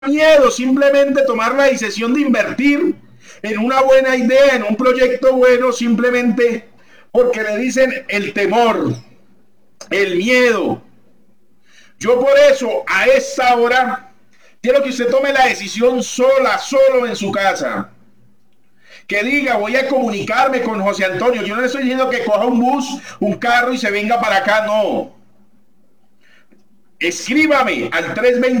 miedo simplemente tomar la decisión de invertir en una buena idea, en un proyecto bueno, simplemente porque le dicen el temor, el miedo. Yo por eso a esta hora quiero que usted tome la decisión sola, solo en su casa. Que diga, voy a comunicarme con José Antonio. Yo no le estoy diciendo que coja un bus, un carro y se venga para acá, no. Escríbame al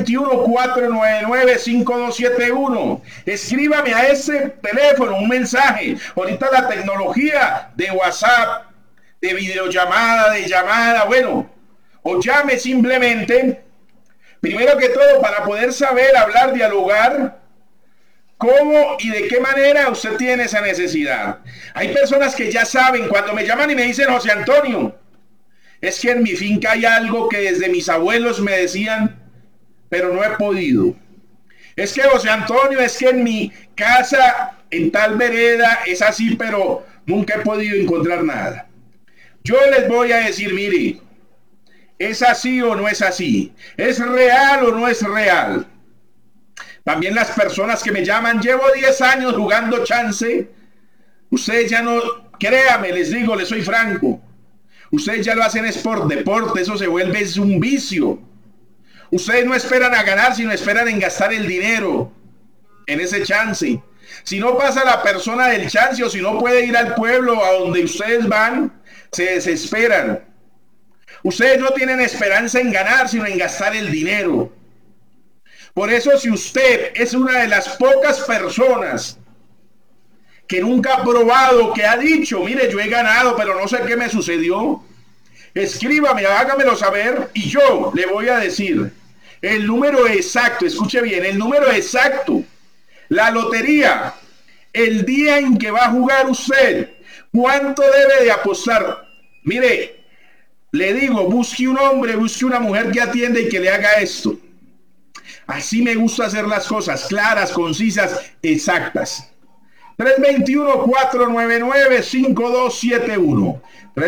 321-499-5271. Escríbame a ese teléfono un mensaje. Ahorita la tecnología de WhatsApp, de videollamada, de llamada, bueno, o llame simplemente, primero que todo, para poder saber hablar, dialogar, cómo y de qué manera usted tiene esa necesidad. Hay personas que ya saben, cuando me llaman y me dicen, José Antonio, es que en mi finca hay algo que desde mis abuelos me decían, pero no he podido. Es que José Antonio, es que en mi casa, en tal vereda, es así, pero nunca he podido encontrar nada. Yo les voy a decir, mire, ¿es así o no es así? ¿Es real o no es real? También las personas que me llaman, llevo 10 años jugando chance. Ustedes ya no, créame, les digo, les soy franco. Ustedes ya lo hacen es por deporte, eso se vuelve es un vicio. Ustedes no esperan a ganar, sino esperan en gastar el dinero en ese chance. Si no pasa la persona del chance o si no puede ir al pueblo a donde ustedes van, se desesperan. Ustedes no tienen esperanza en ganar, sino en gastar el dinero. Por eso, si usted es una de las pocas personas que nunca ha probado, que ha dicho, mire, yo he ganado, pero no sé qué me sucedió, escríbame, hágamelo saber y yo le voy a decir el número exacto, escuche bien, el número exacto, la lotería, el día en que va a jugar usted, cuánto debe de apostar. Mire, le digo, busque un hombre, busque una mujer que atienda y que le haga esto. Así me gusta hacer las cosas, claras, concisas, exactas. 321-499-5271.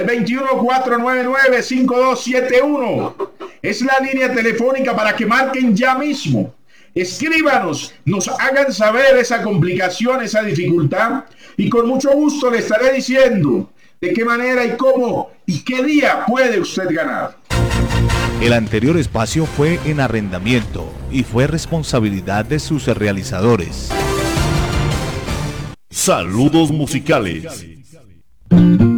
321-499-5271. Es la línea telefónica para que marquen ya mismo. Escríbanos, nos hagan saber esa complicación, esa dificultad, y con mucho gusto le estaré diciendo de qué manera y cómo y qué día puede usted ganar. El anterior espacio fue en arrendamiento y fue responsabilidad de sus realizadores. Saludos musicales.